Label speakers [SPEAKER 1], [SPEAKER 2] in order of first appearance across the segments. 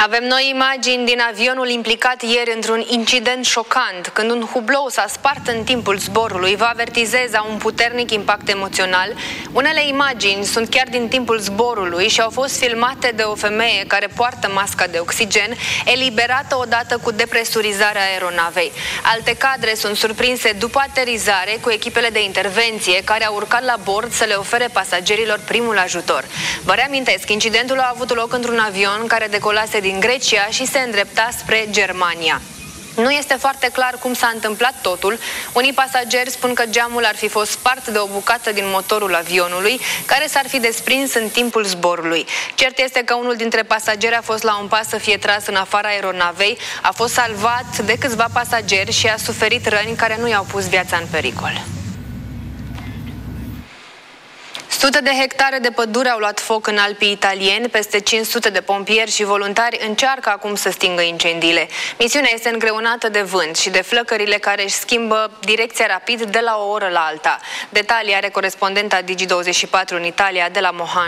[SPEAKER 1] Avem noi imagini din avionul implicat ieri într-un incident șocant, când un hublou s-a spart în timpul zborului. Vă avertizez, a un puternic impact emoțional. Unele imagini sunt chiar din timpul zborului și au fost filmate de o femeie care poartă masca de oxigen, eliberată odată cu depresurizarea aeronavei. Alte cadre sunt surprinse după aterizare, cu echipele de intervenție care au urcat la bord să le ofere pasagerilor primul ajutor. Vă reamintesc, incidentul a avut loc într-un avion care decolase din Grecia și se îndrepta spre Germania. Nu este foarte clar cum s-a întâmplat totul. Unii pasageri spun că geamul ar fi fost spart de o bucată din motorul avionului, care s-ar fi desprins în timpul zborului. Cert este că unul dintre pasageri a fost la un pas să fie tras în afara aeronavei, a fost salvat de câțiva pasageri și a suferit răni care nu i-au pus viața în pericol. Sute de hectare de pădure au luat foc în Alpii italieni, peste 500 de pompieri și voluntari încearcă acum să stingă incendiile. Misiunea este îngreunată de vânt și de flăcările care își schimbă direcția rapid de la o oră la alta. Detalii are corespondenta Digi24 în Italia, de la Mohan.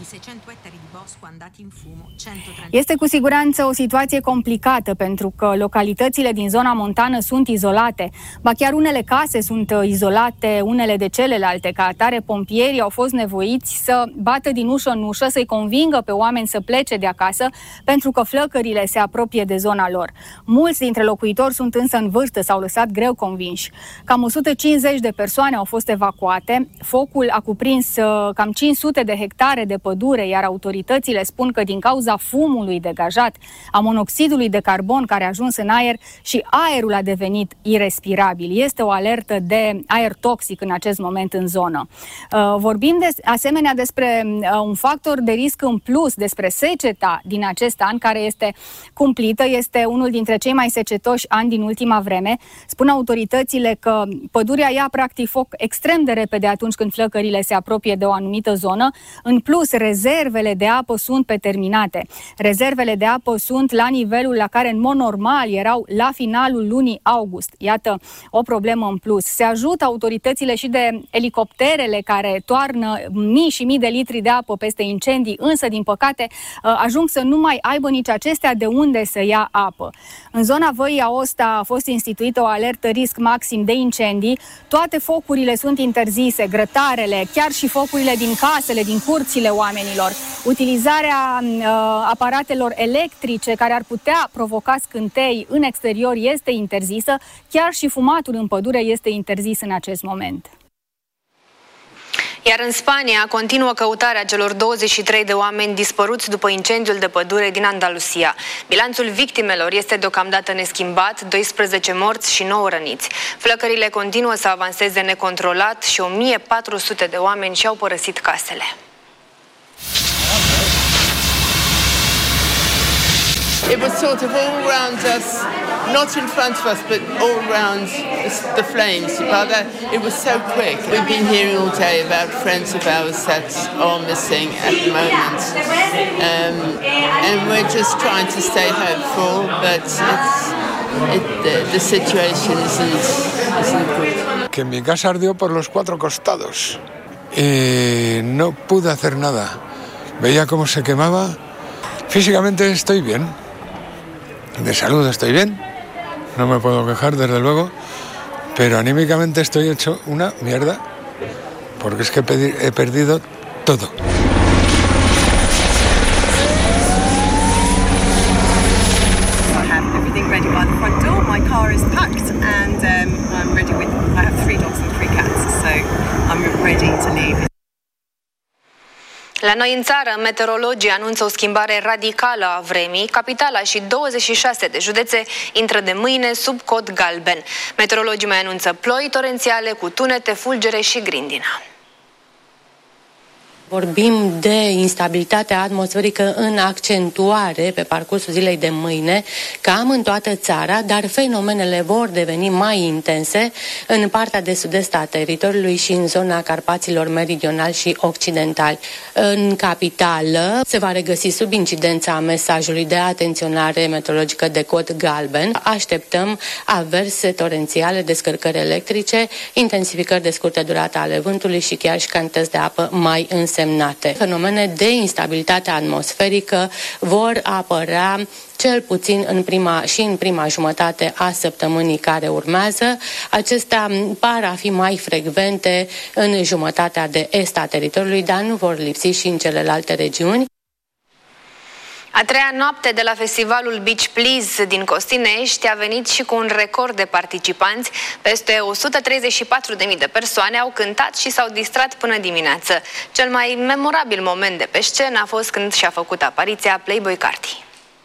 [SPEAKER 2] Este cu siguranță o situație complicată, pentru că localitățile din zona montană sunt izolate, ba chiar unele case sunt izolate unele de celelalte. Ca atare, pompierii au fost nevoiți să bată din ușă în ușă, să-i convingă pe oameni să plece de acasă, pentru că flăcările se apropie de zona lor. Mulți dintre locuitori sunt însă în vârstă, s-au lăsat greu convinși. Cam 150 de persoane au fost evacuate. Focul a cuprins cam 500 de hectare de pădure, iar autoritățile spun că din cauza fumului degajat, a monoxidului de carbon care a ajuns în aer, și aerul a devenit irespirabil. Este o alertă de aer toxic în acest moment în zonă. Vorbim asemenea despre un factor de risc în plus, despre seceta din acest an, care este cumplită, este unul dintre cei mai secetoși ani din ultima vreme. Spun autoritățile că pădurea ia practic foc extrem de repede atunci când flăcările se apropie de o anumită zonă. În plus, rezervele de apă sunt terminate. Rezervele de apă sunt la nivelul la care în mod normal erau la finalul lunii august. Iată o problemă în plus. Se ajută autoritățile și de elicopterele care toarnă mii și mii de litri de apă peste incendii, însă din păcate ajung să nu mai aibă nici acestea de unde să ia apă. În zona Văii Aosta a fost instituită o alertă risc maxim de incendii. Toate focurile sunt interzise, grătarele, chiar și focurile din casele, din curțile oamenilor. Utilizarea aparatelor electrice care ar putea provoca scântei în exterior este interzisă, chiar și fumatul în pădure este interzis în acest moment.
[SPEAKER 1] Iar în Spania continuă căutarea celor 23 de oameni dispăruți după incendiul de pădure din Andalusia. Bilanțul victimelor este deocamdată neschimbat, 12 morți și 9 răniți. Flăcările continuă să avanseze necontrolat și 1400 de oameni și-au părăsit casele.
[SPEAKER 3] It was sort of all around us, not in front of us, but all around the flames. But it was so quick. We've been hearing all day about friends of ours that are missing at the moment. And we're just trying to stay hopeful, but the situation isn't good.
[SPEAKER 4] Que mi casa ardió por los 4 costados y no pude hacer nada. Veía cómo se quemaba. Físicamente estoy bien. De salud estoy bien, no me puedo quejar desde luego, pero anímicamente estoy hecho una mierda, porque es que he perdido todo.
[SPEAKER 5] I have everything ready by the front door, my car is packed and I'm ready I have 3 dogs and 3 cats, so I'm ready to leave.
[SPEAKER 1] La noi în țară, meteorologii anunță o schimbare radicală a vremii. Capitala și 26 de județe intră de mâine sub cod galben. Meteorologii mai anunță ploi torențiale cu tunete, fulgere și grindină.
[SPEAKER 6] Vorbim de instabilitatea atmosferică în accentuare pe parcursul zilei de mâine, cam în toată țara, dar fenomenele vor deveni mai intense în partea de sud-est a teritoriului și în zona Carpaților meridionali și occidentali. În capitală se va regăsi sub incidența mesajului de atenționare meteorologică de cod galben. Așteptăm averse torențiale, descărcări electrice, intensificări de scurtă durată ale vântului și chiar și cantități de apă mai însă însemnate. Fenomene de instabilitate atmosferică vor apărea cel puțin în prima jumătate a săptămânii care urmează. Acestea par a fi mai frecvente în jumătatea de est a teritoriului, dar nu vor lipsi și în celelalte regiuni.
[SPEAKER 1] A treia noapte de la festivalul Beach Please din Costinești a venit și cu un record de participanți. Peste 134.000 de persoane au cântat și s-au distrat până dimineață. Cel mai memorabil moment de pe scenă a fost când și-a făcut apariția Playboi Carti.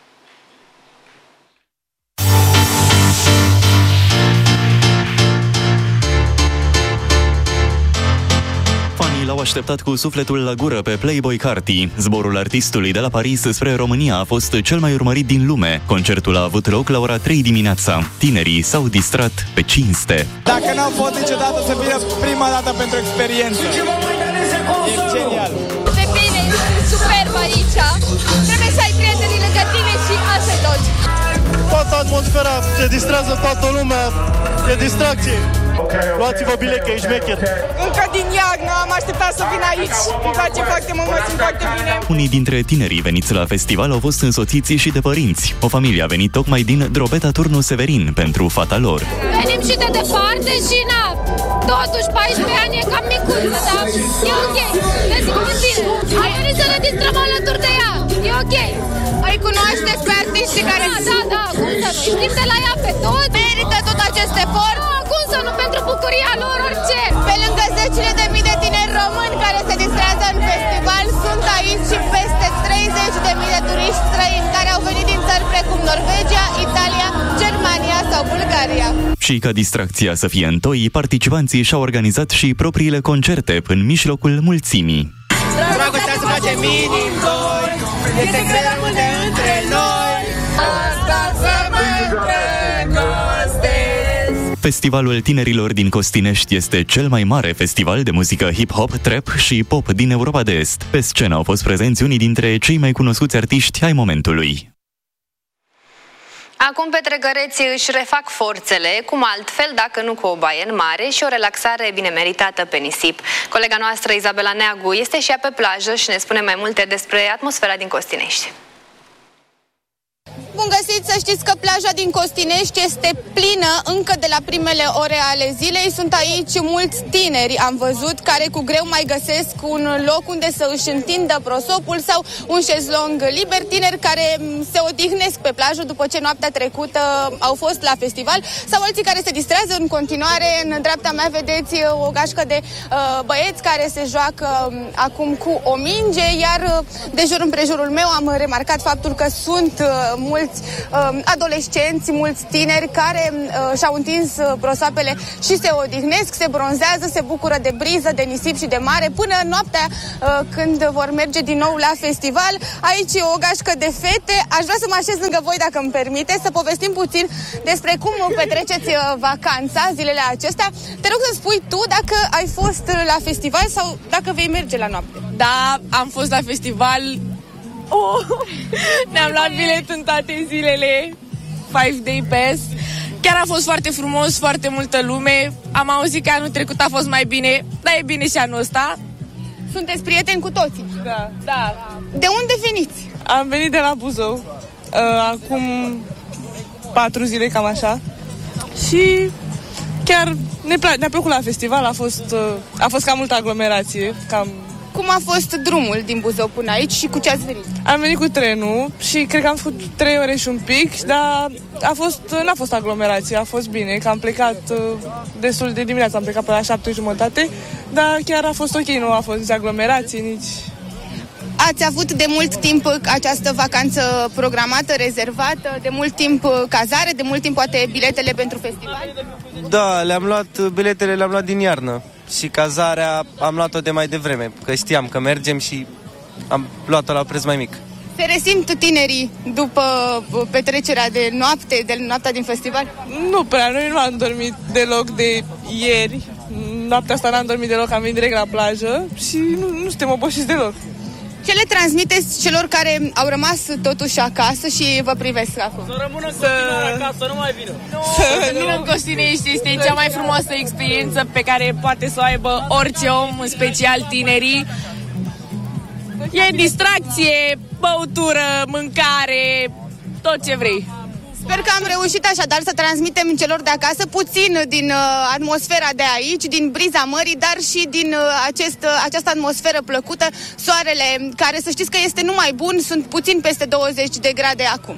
[SPEAKER 7] L-au așteptat cu sufletul la gură pe Playboi Carti. Zborul artistului de la Paris spre România a fost cel mai urmărit din lume. Concertul a avut loc la ora 3 dimineața. Tinerii s-au distrat pe cinste.
[SPEAKER 8] Dacă n-au fost niciodată, să vină prima dată pentru experiență. E genial!
[SPEAKER 9] Pe bine, superb aici. Trebuie să ai prieteni lângă tine și asta-i tot.
[SPEAKER 10] Toată atmosfera se distrează toată lumea. E distracție. Luați-vă bilet că e șmecher.
[SPEAKER 9] Încă din iarnă am așteptat să vin aici. Îmi place foarte mult, mă simt foarte bine.
[SPEAKER 7] Unii dintre tinerii veniți la festival au fost însoțiți și de părinți. O familie a venit tocmai din Drobeta Turnu Severin pentru fata lor.
[SPEAKER 9] Venim și de departe și totuși 14 ani e cam micuță, dar e ok. Ne simțim bine. Am venit să ne distrăm alături de ea. E ok. Îi cunoașteți pe artiștii care... Da, cum să nu? Știm de la ea pe toți. Merită tot acest efort. Cum să nu? Pentru bucuria lor, orice. Pe lângă zecile de mii de tineri români care se distrează în festival, sunt aici și peste 30.000 de turiști străini care au venit din țări precum Norvegia, Italia, Germania sau Bulgaria.
[SPEAKER 7] Și ca distracția să fie întoi, participanții și-au organizat și propriile concerte în mijlocul mulțimii.
[SPEAKER 8] Dragostea se face minim doi, e secret rămâne între noi. Asta să mă îndrăgostesc.
[SPEAKER 7] Festivalul tinerilor din Costinești este cel mai mare festival de muzică hip-hop, trap și pop din Europa de Est. Pe scenă au fost prezenți unii dintre cei mai cunoscuți artiști ai momentului.
[SPEAKER 1] Acum petrecăreții își refac forțele, cum altfel dacă nu cu o baie în mare și o relaxare bine meritată pe nisip. Colega noastră Izabela Neagu este și ea pe plajă și ne spune mai multe despre atmosfera din Costinești.
[SPEAKER 9] Bun găsit, să știți că plaja din Costinești este plină încă de la primele ore ale zilei. Sunt aici mulți tineri, am văzut, care cu greu mai găsesc un loc unde să își întindă prosopul sau un șezlong liber. Tineri care se odihnesc pe plajă după ce noaptea trecută au fost la festival, sau alții care se distrează în continuare. În dreapta mea vedeți o gașcă de băieți care se joacă acum cu o minge, iar de jur împrejurul meu am remarcat faptul că sunt mulți adolescenți, mulți tineri care și-au întins prosoapele și se odihnesc, se bronzează, se bucură de briză, de nisip și de mare până noaptea când vor merge din nou la festival. Aici e o gașcă de fete. Aș vrea să mă așez lângă voi, dacă îmi permite, să povestim puțin despre cum petreceți vacanța, zilele acestea. Te rog să spui tu dacă ai fost la festival sau dacă vei merge la noapte.
[SPEAKER 11] Da, am fost la festival. Ne-am luat bilet în toate zilele 5-day pass. Chiar a fost foarte frumos, foarte multă lume. Am auzit că anul trecut a fost mai bine, dar e bine și anul ăsta.
[SPEAKER 9] Sunteți prieteni cu toții?
[SPEAKER 11] Da.
[SPEAKER 9] De unde veniți?
[SPEAKER 11] Am venit de la Buzău acum 4 zile, cam așa. Și chiar ne-a plăcut la festival. A fost cam multă aglomerație,
[SPEAKER 9] Cum a fost drumul din Buzău până aici și cu ce ați venit?
[SPEAKER 11] Am venit cu trenul și cred că am făcut 3 ore și un pic, dar n-a fost aglomerație, a fost bine, că am plecat destul de dimineață, am plecat pe la 7:30, dar chiar a fost ok, nu a fost nici aglomerație, nici...
[SPEAKER 9] Ați avut de mult timp această vacanță programată, rezervată, de mult timp cazare, de mult timp poate biletele pentru festival?
[SPEAKER 12] Da, biletele le-am luat din iarnă și cazarea am luat-o de mai devreme, că știam că mergem și am luat-o la preț mai mic.
[SPEAKER 9] Se resimt tinerii după petrecerea de noaptea din festival?
[SPEAKER 11] Nu prea, noi nu am dormit deloc de ieri. Noaptea asta n-am dormit deloc, am venit direct la plajă și nu suntem obosiți deloc.
[SPEAKER 9] Ce le transmiteți celor care au rămas totuși acasă și vă privesc acum?
[SPEAKER 10] Să rămână în continuare acasă, să nu mai vină.
[SPEAKER 11] Să vină în Costinești, este cea mai frumoasă experiență pe care poate să o aibă orice om, în special tinerii. E distracție, băutură, mâncare, tot ce vrei.
[SPEAKER 9] Sper că am reușit așadar să transmitem celor de acasă puțin din atmosfera de aici, din briza mării, dar și din această atmosferă plăcută. Soarele, care să știți că este numai bun, sunt puțin peste 20 de grade acum.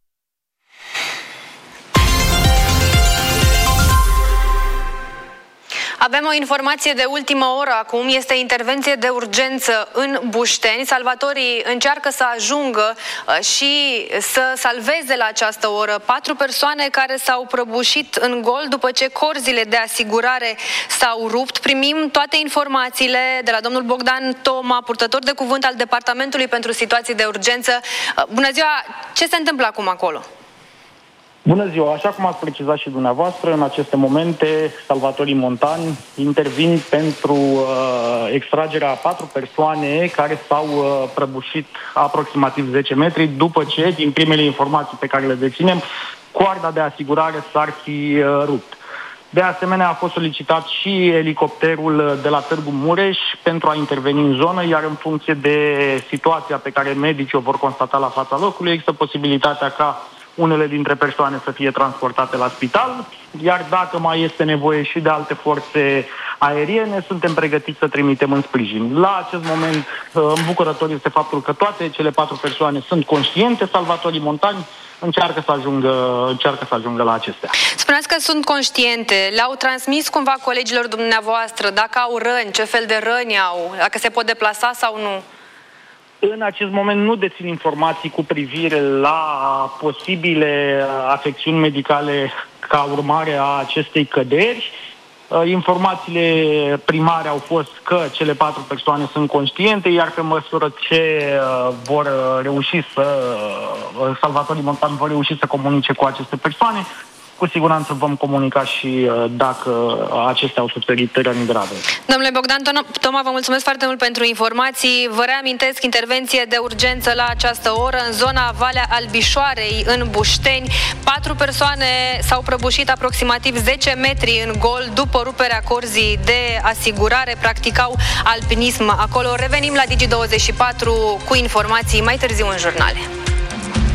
[SPEAKER 1] Avem o informație de ultimă oră acum, este intervenție de urgență în Bușteni. Salvatorii încearcă să ajungă și să salveze la această oră 4 persoane care s-au prăbușit în gol după ce corzile de asigurare s-au rupt. Primim toate informațiile de la domnul Bogdan Toma, purtător de cuvânt al Departamentului pentru Situații de Urgență. Bună ziua! Ce se întâmplă acum acolo?
[SPEAKER 13] Bună ziua! Așa cum ați precizat și dumneavoastră, în aceste momente, salvatorii montani intervin pentru extragerea a 4 persoane care s-au prăbușit aproximativ 10 metri, după ce, din primele informații pe care le deținem, coarda de asigurare s-ar fi rupt. De asemenea, a fost solicitat și elicopterul de la Târgu Mureș pentru a interveni în zonă, iar în funcție de situația pe care medicii o vor constata la fața locului, există posibilitatea ca unele dintre persoane să fie transportate la spital, iar dacă mai este nevoie și de alte forțe aeriene, suntem pregătiți să trimitem în sprijin. La acest moment, îmbucurător este faptul că toate cele 4 persoane sunt conștiente, salvatorii montani încearcă să ajungă la acestea.
[SPEAKER 1] Spuneați că sunt conștiente, le-au transmis cumva colegilor dumneavoastră, dacă au răni, ce fel de răni au, dacă se pot deplasa sau nu?
[SPEAKER 13] În acest moment nu dețin informații cu privire la posibile afecțiuni medicale ca urmare a acestei căderi. Informațiile primare au fost că cele 4 persoane sunt conștiente, iar pe măsură ce salvatorii montani vor reuși să comunice cu aceste persoane, cu siguranță vom comunica și dacă acestea au suferit răni grave.
[SPEAKER 1] Domnule Bogdan Toma, vă mulțumesc foarte mult pentru informații. Vă reamintesc intervenție de urgență la această oră în zona Valea Albișoarei, în Bușteni. 4 persoane s-au prăbușit aproximativ 10 metri în gol după ruperea corzii de asigurare. Practicau alpinism acolo. Revenim la Digi24 cu informații mai târziu în jurnale.